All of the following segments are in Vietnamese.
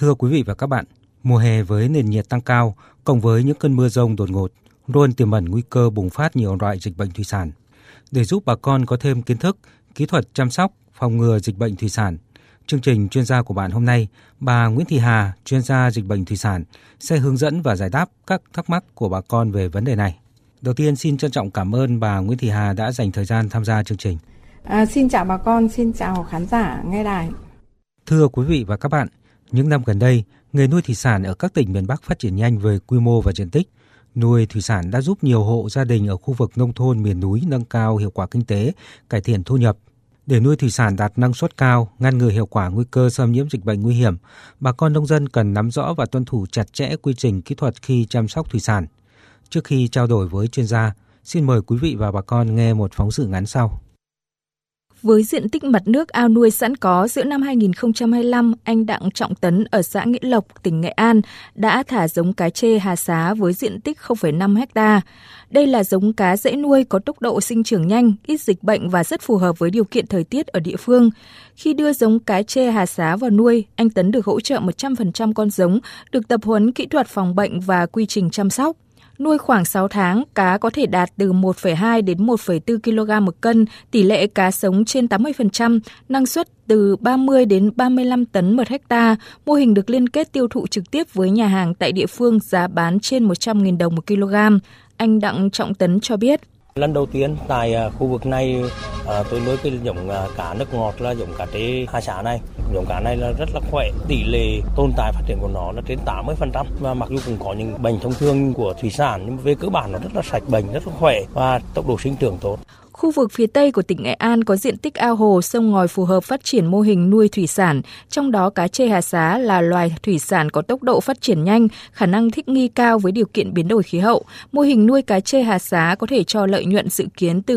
Thưa quý vị và các bạn, mùa hè với nền nhiệt tăng cao, cộng với những cơn mưa dông đột ngột, luôn tiềm ẩn nguy cơ bùng phát nhiều loại dịch bệnh thủy sản. Để giúp bà con có thêm kiến thức, kỹ thuật chăm sóc, phòng ngừa dịch bệnh thủy sản, chương trình chuyên gia của bạn hôm nay, bà Nguyễn Thị Hà, chuyên gia dịch bệnh thủy sản, sẽ hướng dẫn và giải đáp các thắc mắc của bà con về vấn đề này. Đầu tiên, xin trân trọng cảm ơn bà Nguyễn Thị Hà đã dành thời gian tham gia chương trình. Xin chào bà con, xin chào khán giả nghe đài. Thưa quý vị và các bạn, những năm gần đây, nghề nuôi thủy sản ở các tỉnh miền Bắc phát triển nhanh về quy mô và diện tích. Nuôi thủy sản đã giúp nhiều hộ gia đình ở khu vực nông thôn miền núi nâng cao hiệu quả kinh tế, cải thiện thu nhập. Để nuôi thủy sản đạt năng suất cao, ngăn ngừa hiệu quả nguy cơ xâm nhiễm dịch bệnh nguy hiểm, bà con nông dân cần nắm rõ và tuân thủ chặt chẽ quy trình kỹ thuật khi chăm sóc thủy sản. Trước khi trao đổi với chuyên gia, xin mời quý vị và bà con nghe một phóng sự ngắn sau. Với diện tích mặt nước ao nuôi sẵn có giữa năm 2025, anh Đặng Trọng Tấn ở xã Nghĩa Lộc, tỉnh Nghệ An đã thả giống cá trê Hà Xá với diện tích 0,5 ha. Đây là giống cá dễ nuôi, có tốc độ sinh trưởng nhanh, ít dịch bệnh và rất phù hợp với điều kiện thời tiết ở địa phương. Khi đưa giống cá trê Hà Xá vào nuôi, anh Tấn được hỗ trợ 100% con giống, được tập huấn kỹ thuật phòng bệnh và quy trình chăm sóc. Nuôi khoảng 6 tháng, cá có thể đạt từ 1,2 đến 1,4 kg một cân, tỷ lệ cá sống trên 80%, năng suất từ 30 đến 35 tấn một hectare. Mô hình được liên kết tiêu thụ trực tiếp với nhà hàng tại địa phương, giá bán trên 100.000 đồng một kg. Anh Đặng Trọng Tấn cho biết. Lần đầu tiên tại khu vực này tôi nuôi cái giống cá nước ngọt là giống cá trê Hà Xá này. Giống cá này là rất là khỏe, tỷ lệ tồn tại phát triển của nó là trên 80%. Và mặc dù cũng có những bệnh thông thường của thủy sản, nhưng về cơ bản nó rất là sạch bệnh, rất là khỏe và tốc độ sinh trưởng tốt. Khu vực phía Tây của tỉnh Nghệ An có diện tích ao hồ, sông ngòi phù hợp phát triển mô hình nuôi thủy sản. Trong đó cá trê Hà Xá là loài thủy sản có tốc độ phát triển nhanh, khả năng thích nghi cao với điều kiện biến đổi khí hậu. Mô hình nuôi cá trê Hà Xá có thể cho lợi nhuận dự kiến từ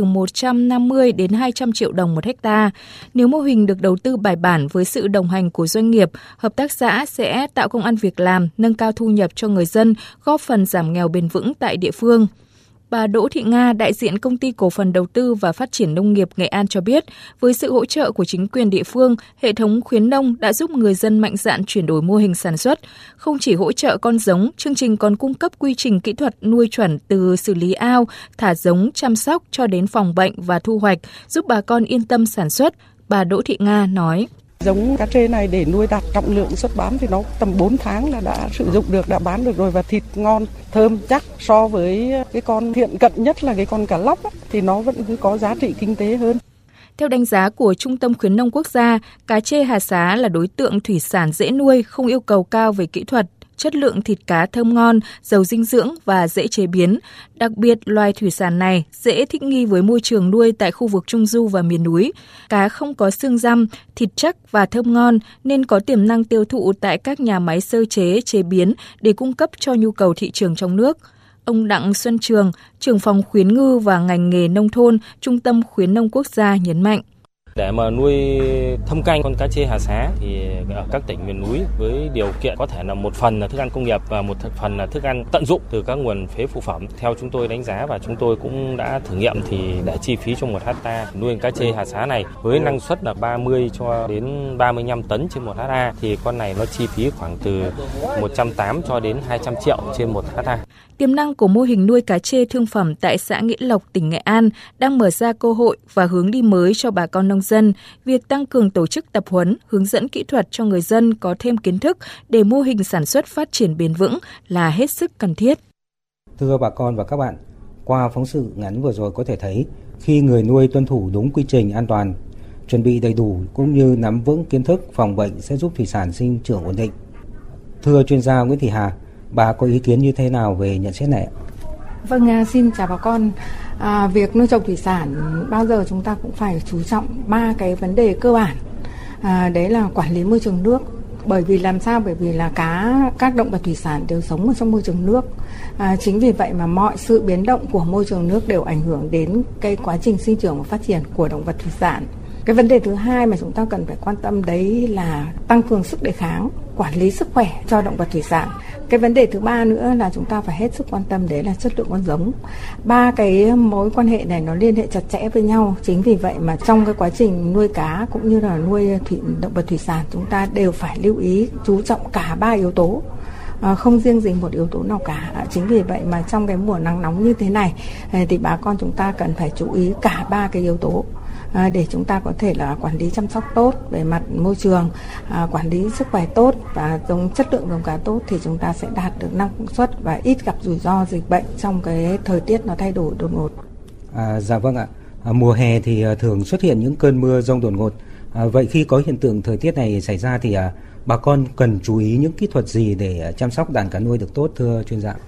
150 đến 200 triệu đồng một hectare. Nếu mô hình được đầu tư bài bản với sự đồng hành của doanh nghiệp, hợp tác xã sẽ tạo công ăn việc làm, nâng cao thu nhập cho người dân, góp phần giảm nghèo bền vững tại địa phương. Bà Đỗ Thị Nga, đại diện Công ty Cổ phần Đầu tư và Phát triển Nông nghiệp Nghệ An cho biết, với sự hỗ trợ của chính quyền địa phương, hệ thống khuyến nông đã giúp người dân mạnh dạn chuyển đổi mô hình sản xuất. Không chỉ hỗ trợ con giống, chương trình còn cung cấp quy trình kỹ thuật nuôi chuẩn từ xử lý ao, thả giống, chăm sóc cho đến phòng bệnh và thu hoạch, giúp bà con yên tâm sản xuất. Bà Đỗ Thị Nga nói. Giống cá trê này để nuôi đạt trọng lượng xuất bán thì nó tầm 4 tháng là đã sử dụng được, đã bán được rồi, và thịt ngon, thơm chắc. So với cái con hiện cận nhất là cái con cá lóc thì nó vẫn cứ có giá trị kinh tế hơn. Theo đánh giá của Trung tâm Khuyến nông Quốc gia, cá trê Hà Xá là đối tượng thủy sản dễ nuôi, không yêu cầu cao về kỹ thuật, chất lượng thịt cá thơm ngon, giàu dinh dưỡng và dễ chế biến. Đặc biệt, loài thủy sản này dễ thích nghi với môi trường nuôi tại khu vực Trung Du và miền núi. Cá không có xương răm, thịt chắc và thơm ngon nên có tiềm năng tiêu thụ tại các nhà máy sơ chế, chế biến để cung cấp cho nhu cầu thị trường trong nước. Ông Đặng Xuân Trường, trưởng phòng khuyến ngư và ngành nghề nông thôn, Trung tâm Khuyến nông Quốc gia nhấn mạnh. Để mà nuôi thâm canh con cá trê Hà Xá thì ở các tỉnh miền núi với điều kiện có thể là một phần là thức ăn công nghiệp và một phần là thức ăn tận dụng từ các nguồn phế phụ phẩm. Theo chúng tôi đánh giá và chúng tôi cũng đã thử nghiệm thì để chi phí cho 1 hectare nuôi cá trê Hà Xá này với năng suất là 30 cho đến 35 tấn trên 1 hectare thì con này nó chi phí khoảng từ 180 cho đến 200 triệu trên 1 hectare. Tiềm năng của mô hình nuôi cá trê thương phẩm tại xã Nghĩa Lộc, tỉnh Nghệ An đang mở ra cơ hội và hướng đi mới cho bà con nông dân. Việc tăng cường tổ chức tập huấn, hướng dẫn kỹ thuật cho người dân có thêm kiến thức để mô hình sản xuất phát triển bền vững là hết sức cần thiết. Thưa bà con và các bạn, qua phóng sự ngắn vừa rồi có thể thấy khi người nuôi tuân thủ đúng quy trình an toàn, chuẩn bị đầy đủ cũng như nắm vững kiến thức phòng bệnh sẽ giúp thủy sản sinh trưởng ổn định. Thưa chuyên gia Nguyễn Thị Hà, bà có ý kiến như thế nào về nhận xét này? Vâng, xin chào bà con. Việc nuôi trồng thủy sản bao giờ chúng ta cũng phải chú trọng 3 cái vấn đề cơ bản. Đấy là quản lý môi trường nước. Bởi vì làm sao? Bởi vì là các động vật thủy sản đều sống ở trong môi trường nước. Chính vì vậy mà mọi sự biến động của môi trường nước đều ảnh hưởng đến cái quá trình sinh trưởng và phát triển của động vật thủy sản. Cái vấn đề thứ hai mà chúng ta cần phải quan tâm đấy là tăng cường sức đề kháng, quản lý sức khỏe cho động vật thủy sản. Cái vấn đề thứ ba nữa là chúng ta phải hết sức quan tâm đấy là chất lượng con giống. Ba cái mối quan hệ này nó liên hệ chặt chẽ với nhau. Chính vì vậy mà trong cái quá trình nuôi cá cũng như là nuôi động vật thủy sản, chúng ta đều phải lưu ý chú trọng cả ba yếu tố. Không riêng gì một yếu tố nào cả. Chính vì vậy mà trong cái mùa nắng nóng như thế này thì bà con chúng ta cần phải chú ý cả ba cái yếu tố để chúng ta có thể là quản lý chăm sóc tốt về mặt môi trường, quản lý sức khỏe tốt và chất lượng giống cá tốt, thì chúng ta sẽ đạt được năng suất và ít gặp rủi ro dịch bệnh trong cái thời tiết nó thay đổi đột ngột. Dạ vâng ạ. Mùa hè thì thường xuất hiện những cơn mưa dông đột ngột. Vậy khi có hiện tượng thời tiết này xảy ra thì bà con cần chú ý những kỹ thuật gì để chăm sóc đàn cá nuôi được tốt, thưa chuyên gia?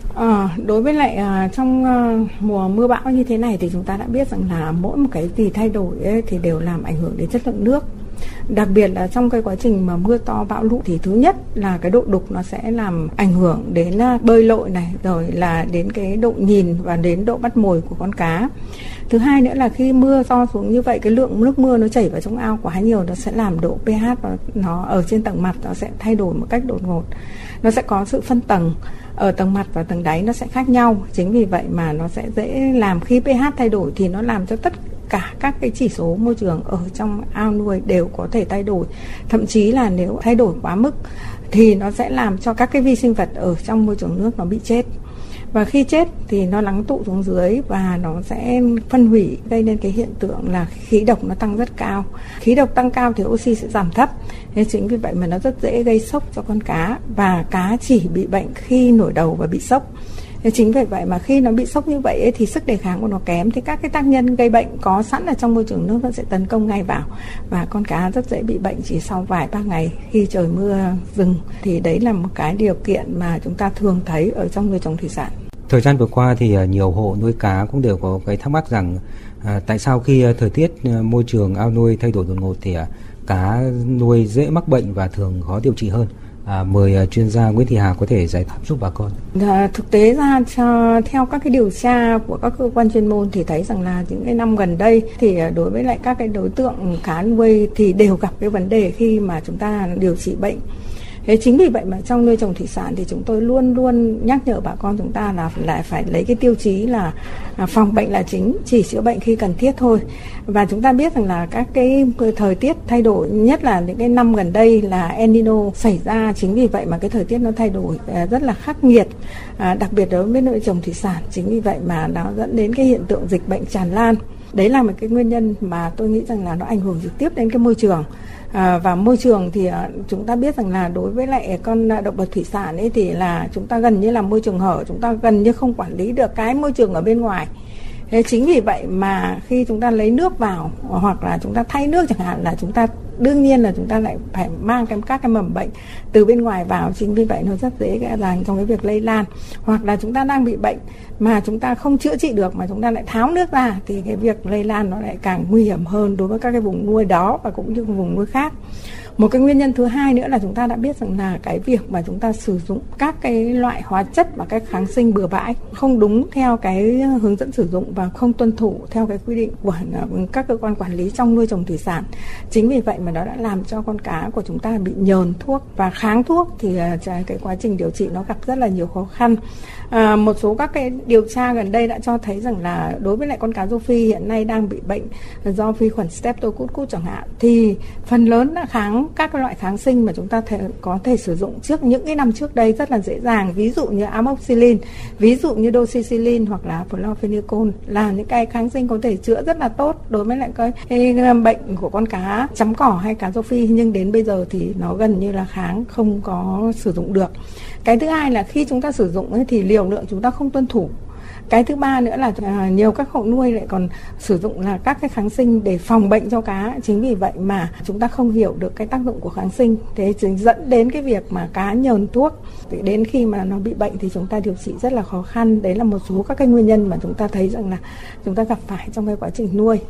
Đối với lại trong mùa mưa bão như thế này thì chúng ta đã biết rằng là mỗi một cái gì thay đổi ấy, thì đều làm ảnh hưởng đến chất lượng nước. Đặc biệt là trong cái quá trình mà mưa to bão lũ thì thứ nhất là cái độ đục nó sẽ làm ảnh hưởng đến bơi lội này, rồi là đến cái độ nhìn và đến độ bắt mồi của con cá. Thứ hai nữa là khi mưa to xuống như vậy, cái lượng nước mưa nó chảy vào trong ao quá nhiều, nó sẽ làm độ pH nó ở trên tầng mặt nó sẽ thay đổi một cách đột ngột. Nó sẽ có sự phân tầng ở tầng mặt và tầng đáy nó sẽ khác nhau. Chính vì vậy mà nó sẽ dễ làm khi pH thay đổi thì nó làm cho tất cả các cái chỉ số môi trường ở trong ao nuôi đều có thể thay đổi. Thậm chí là nếu thay đổi quá mức thì nó sẽ làm cho các cái vi sinh vật ở trong môi trường nước nó bị chết. Và khi chết thì nó lắng tụ xuống dưới và nó sẽ phân hủy, gây nên cái hiện tượng là khí độc nó tăng rất cao. Khí độc tăng cao thì oxy sẽ giảm thấp. Nên chính vì vậy mà nó rất dễ gây sốc cho con cá, và cá chỉ bị bệnh khi nổi đầu và bị sốc. Chính vì vậy mà khi nó bị sốc như vậy ấy, thì sức đề kháng của nó kém, thì các cái tác nhân gây bệnh có sẵn ở trong môi trường nước nó sẽ tấn công ngay vào, và con cá rất dễ bị bệnh chỉ sau vài ba ngày khi trời mưa dừng. Thì đấy là một cái điều kiện mà chúng ta thường thấy ở trong nuôi trồng thủy sản. Thời gian vừa qua thì nhiều hộ nuôi cá cũng đều có cái thắc mắc rằng tại sao khi thời tiết môi trường ao nuôi thay đổi đột ngột thì cá nuôi dễ mắc bệnh và thường khó điều trị hơn. Mời chuyên gia Nguyễn Thị Hà có thể giải đáp giúp bà con. Thực tế ra theo các cái điều tra của các cơ quan chuyên môn thì thấy rằng là những cái năm gần đây thì đối với lại các cái đối tượng cá nuôi thì đều gặp cái vấn đề khi mà chúng ta điều trị bệnh. Thế chính vì vậy mà trong nuôi trồng thủy sản thì chúng tôi luôn luôn nhắc nhở bà con chúng ta là lại phải lấy cái tiêu chí là phòng bệnh là chính, chỉ chữa bệnh khi cần thiết thôi. Và chúng ta biết rằng là các cái thời tiết thay đổi, nhất là những cái năm gần đây là El Nino xảy ra, chính vì vậy mà cái thời tiết nó thay đổi rất là khắc nghiệt, đặc biệt đối với nuôi trồng thủy sản. Chính vì vậy mà nó dẫn đến cái hiện tượng dịch bệnh tràn lan. Đấy là một cái nguyên nhân mà tôi nghĩ rằng là nó ảnh hưởng trực tiếp đến cái môi trường. Và môi trường thì chúng ta biết rằng là đối với lại con động vật thủy sản ấy thì là chúng ta gần như là môi trường hở, chúng ta gần như không quản lý được cái môi trường ở bên ngoài. Thế chính vì vậy mà khi chúng ta lấy nước vào hoặc là chúng ta thay nước chẳng hạn, là chúng ta đương nhiên là chúng ta lại phải mang các cái mầm bệnh từ bên ngoài vào. Chính vì vậy nó rất dễ gây ra trong cái việc lây lan. Hoặc là chúng ta đang bị bệnh mà chúng ta không chữa trị được mà chúng ta lại tháo nước ra thì cái việc lây lan nó lại càng nguy hiểm hơn đối với các cái vùng nuôi đó và cũng như vùng nuôi khác. Một cái nguyên nhân thứ hai nữa là chúng ta đã biết rằng là cái việc mà chúng ta sử dụng các cái loại hóa chất và các kháng sinh bừa bãi không đúng theo cái hướng dẫn sử dụng và không tuân thủ theo cái quy định của các cơ quan quản lý trong nuôi trồng thủy sản. Chính vì vậy mà nó đã làm cho con cá của chúng ta bị nhờn thuốc và kháng thuốc, thì cái quá trình điều trị nó gặp rất là nhiều khó khăn. Một số các cái điều tra gần đây đã cho thấy rằng là đối với lại con cá rô phi hiện nay đang bị bệnh do vi khuẩn Streptococcus chẳng hạn, thì phần lớn đã kháng các loại kháng sinh mà chúng ta có thể sử dụng trước những cái năm trước đây rất là dễ dàng, ví dụ như amoxicillin, ví dụ như doxycycline hoặc là chlorphenicol, là những cái kháng sinh có thể chữa rất là tốt đối với lại cái bệnh của con cá chấm cỏ hay cá rô phi, nhưng đến bây giờ thì nó gần như là kháng không có sử dụng được. Cái thứ hai là khi chúng ta sử dụng ấy thì liều lượng chúng ta không tuân thủ. Cái thứ ba nữa là nhiều các hộ nuôi lại còn sử dụng là các cái kháng sinh để phòng bệnh cho cá. Chính vì vậy mà chúng ta không hiểu được cái tác dụng của kháng sinh, thế dẫn đến cái việc mà cá nhờn thuốc. Đến khi mà nó bị bệnh thì chúng ta điều trị rất là khó khăn. Đấy là một số các cái nguyên nhân mà chúng ta thấy rằng là chúng ta gặp phải trong cái quá trình nuôi.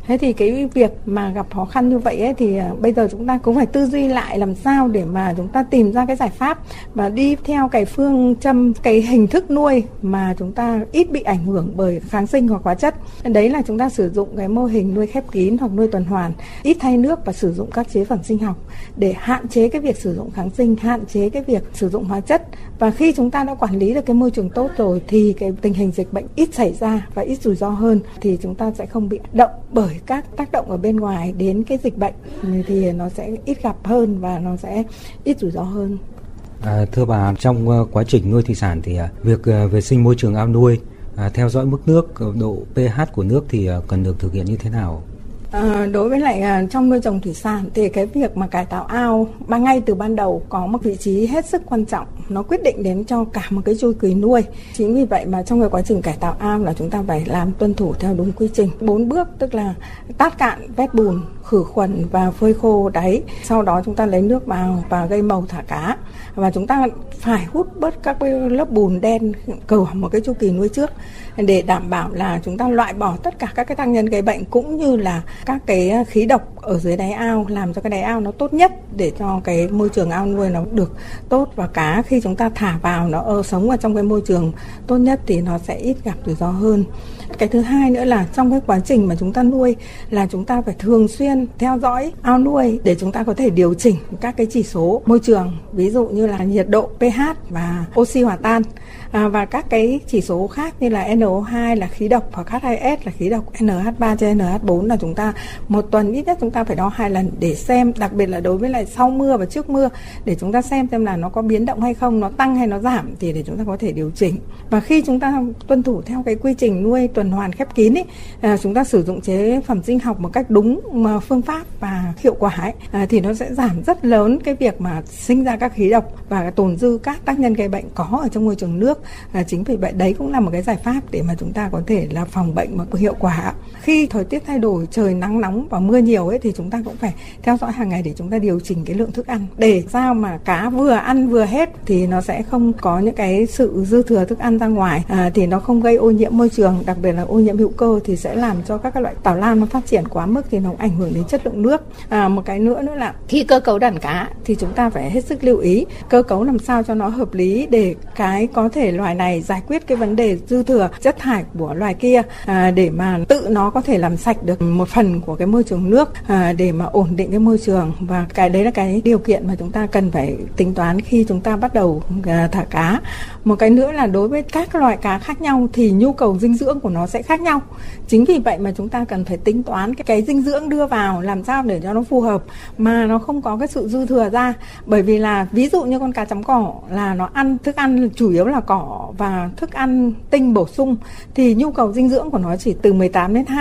Thế thì cái việc mà gặp khó khăn như vậy ấy, thì bây giờ chúng ta cũng phải tư duy lại làm sao để mà chúng ta tìm ra cái giải pháp và đi theo cái phương châm, cái hình thức nuôi mà chúng ta ít bị ảnh hưởng bởi kháng sinh hoặc hóa chất. Đấy là chúng ta sử dụng cái mô hình nuôi khép kín hoặc nuôi tuần hoàn, ít thay nước và sử dụng các chế phẩm sinh học để hạn chế cái việc sử dụng kháng sinh, hạn chế cái việc sử dụng hóa chất. Và khi chúng ta đã quản lý được cái môi trường tốt rồi thì cái tình hình dịch bệnh ít xảy ra và ít rủi ro hơn, thì chúng ta sẽ không bị động bởi các tác động ở bên ngoài đến cái dịch bệnh, thì nó sẽ ít gặp hơn và nó sẽ ít rủi ro hơn. Thưa bà, trong quá trình nuôi thủy sản thì việc vệ sinh môi trường ao nuôi, theo dõi mức nước, độ pH của nước thì cần được thực hiện như thế nào? Đối với lại trong nuôi trồng thủy sản thì cái việc mà cải tạo ao ngay từ ban đầu có một vị trí hết sức quan trọng, nó quyết định đến cho cả một cái chu kỳ nuôi. Chính vì vậy mà trong cái quá trình cải tạo ao là chúng ta phải làm tuân thủ theo đúng quy trình 4 bước, tức là tát cạn, vét bùn, khử khuẩn và phơi khô đáy. Sau đó chúng ta lấy nước vào và gây màu thả cá. Và chúng ta phải hút bớt các cái lớp bùn đen của một cái chu kỳ nuôi trước để đảm bảo là chúng ta loại bỏ tất cả các cái tác nhân gây bệnh cũng như là các cái khí độc ở dưới đáy ao, làm cho cái đáy ao nó tốt nhất để cho cái môi trường ao nuôi nó được tốt, và cá khi chúng ta thả vào nó sống ở trong cái môi trường tốt nhất thì nó sẽ ít gặp rủi ro hơn. Cái thứ hai nữa là trong cái quá trình mà chúng ta nuôi là chúng ta phải thường xuyên theo dõi ao nuôi để chúng ta có thể điều chỉnh các cái chỉ số môi trường, ví dụ như là nhiệt độ, pH và oxy hòa tan, và các cái chỉ số khác như là NO2 là khí độc hoặc H2S là khí độc, NH3 trên NH4 là chúng ta một tuần ít nhất chúng ta phải đo 2 lần để xem, đặc biệt là đối với lại sau mưa và trước mưa, để chúng ta xem là nó có biến động hay không, nó tăng hay nó giảm thì để chúng ta có thể điều chỉnh. Và khi chúng ta tuân thủ theo cái quy trình nuôi tuần hoàn khép kín ấy, chúng ta sử dụng chế phẩm sinh học một cách đúng phương pháp và hiệu quả ấy, thì nó sẽ giảm rất lớn cái việc mà sinh ra các khí độc và tồn dư các tác nhân gây bệnh có ở trong môi trường nước. Chính vì vậy đấy cũng là một cái giải pháp để mà chúng ta có thể là phòng bệnh một hiệu quả. Khi thời tiết thay đổi, trời nắng nóng và mưa nhiều ấy thì chúng ta cũng phải theo dõi hàng ngày để chúng ta điều chỉnh cái lượng thức ăn để sao mà cá vừa ăn vừa hết thì nó sẽ không có những cái sự dư thừa thức ăn ra ngoài, thì nó không gây ô nhiễm môi trường, đặc biệt là ô nhiễm hữu cơ thì sẽ làm cho các loại tảo lan nó phát triển quá mức thì nó ảnh hưởng đến chất lượng nước. Một cái nữa là khi cơ cấu đàn cá thì chúng ta phải hết sức lưu ý cơ cấu làm sao cho nó hợp lý để cái có thể loài này giải quyết cái vấn đề dư thừa chất thải của loài kia, để mà tự nó có thể làm sạch được một phần của cái môi trường nước, để mà ổn định cái môi trường. Và cái đấy là cái điều kiện mà chúng ta cần phải tính toán khi chúng ta bắt đầu thả cá. Một cái nữa là đối với các loài cá khác nhau thì nhu cầu dinh dưỡng của nó sẽ khác nhau. Chính vì vậy mà chúng ta cần phải tính toán cái dinh dưỡng đưa vào làm sao để cho nó phù hợp mà nó không có cái sự dư thừa ra. Bởi vì là ví dụ như con cá chấm cỏ là nó ăn thức ăn chủ yếu là cỏ và thức ăn tinh bổ sung thì nhu cầu dinh dưỡng của nó chỉ từ 18 đến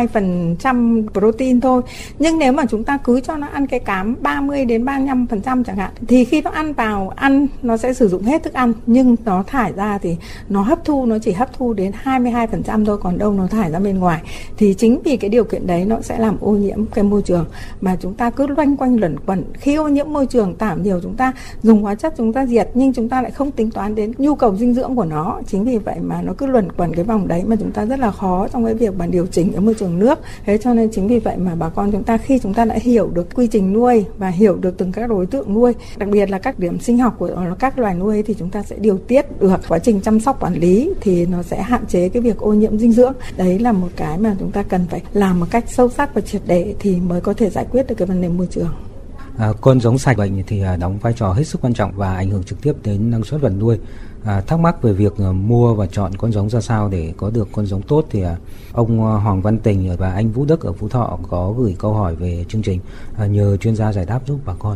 22% protein thôi. Nhưng nếu mà chúng ta cứ cho nó ăn cái cám 30 đến 35% chẳng hạn thì khi nó ăn vào nó sẽ sử dụng hết thức ăn, nhưng nó thải ra thì nó chỉ hấp thu đến 22% thôi, còn đâu nó thải ra bên ngoài. Thì chính vì cái điều kiện đấy nó sẽ làm ô nhiễm cái môi trường mà chúng ta cứ loanh quanh luẩn quẩn. Khi ô nhiễm môi trường tảm nhiều chúng ta dùng hóa chất chúng ta diệt nhưng chúng ta lại không tính toán đến nhu cầu dinh dưỡng của nó. Chính vì vậy mà nó cứ luẩn quẩn cái vòng đấy mà chúng ta rất là khó trong cái việc mà điều chỉnh cái môi trường nước. Thế cho nên chính vì vậy mà bà con chúng ta khi chúng ta đã hiểu được quy trình nuôi và hiểu được từng các đối tượng nuôi, đặc biệt là các điểm sinh học của các loài nuôi thì chúng ta sẽ điều tiết được quá trình chăm sóc quản lý thì nó sẽ hạn chế cái việc ô nhiễm dinh dưỡng. Đấy là một cái mà chúng ta cần phải làm một cách sâu sắc và triệt để thì mới có thể giải quyết được cái vấn đề môi trường. Con giống sạch bệnh thì đóng vai trò hết sức quan trọng và ảnh hưởng trực tiếp đến năng suất vật nuôi. Thắc mắc về việc mua và chọn con giống ra sao để có được con giống tốt thì ông Hoàng Văn Tình và anh Vũ Đức ở Phú Thọ có gửi câu hỏi về chương trình, nhờ chuyên gia giải đáp giúp bà con.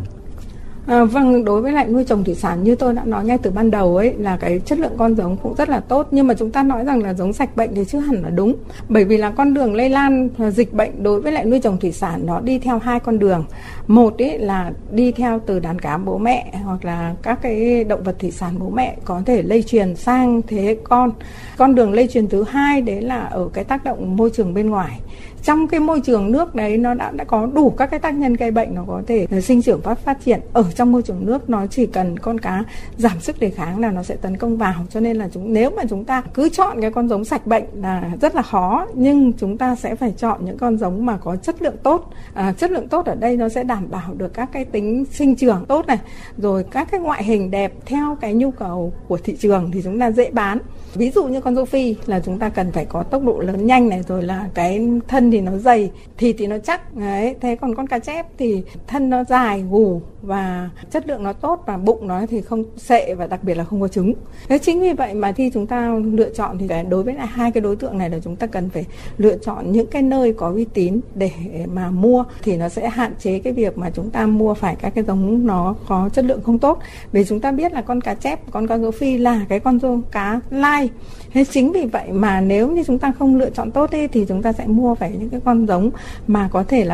Vâng, đối với lại nuôi trồng thủy sản như tôi đã nói ngay từ ban đầu ấy là cái chất lượng con giống cũng rất là tốt, nhưng mà chúng ta nói rằng là giống sạch bệnh thì chưa hẳn là đúng, bởi vì là con đường lây lan dịch bệnh đối với lại nuôi trồng thủy sản nó đi theo hai con đường. Một ấy là đi theo từ đàn cá bố mẹ hoặc là các cái động vật thủy sản bố mẹ có thể lây truyền sang thế con. Con đường lây truyền thứ hai đấy là ở cái tác động môi trường bên ngoài. trong cái môi trường nước đấy nó đã có đủ các cái tác nhân gây bệnh, nó có thể sinh trưởng và phát triển ở trong môi trường nước. Nó chỉ cần con cá giảm sức đề kháng là nó sẽ tấn công vào. Cho nên là nếu mà chúng ta cứ chọn cái con giống sạch bệnh là rất là khó, nhưng chúng ta sẽ phải chọn những con giống mà có chất lượng tốt. Chất lượng tốt ở đây nó sẽ đảm bảo được các cái tính sinh trưởng tốt này, rồi các cái ngoại hình đẹp theo cái nhu cầu của thị trường thì chúng ta dễ bán. Ví dụ như con rô phi là chúng ta cần phải có tốc độ lớn nhanh này, rồi là cái thân thì nó dày, thịt thì nó chắc đấy. Thế còn con cá chép thì thân nó dài, gù và chất lượng nó tốt, và bụng nó thì không sệ và đặc biệt là không có trứng. Thế chính vì vậy mà khi chúng ta lựa chọn thì đối với lại hai cái đối tượng này là chúng ta cần phải lựa chọn những cái nơi có uy tín để mà mua, thì nó sẽ hạn chế cái việc mà chúng ta mua phải các cái giống nó có chất lượng không tốt. Vì chúng ta biết là con cá chép, con rô phi là cái con cá lai. Thế chính vì vậy mà nếu như chúng ta không lựa chọn tốt thì chúng ta sẽ mua phải những cái con giống mà có thể là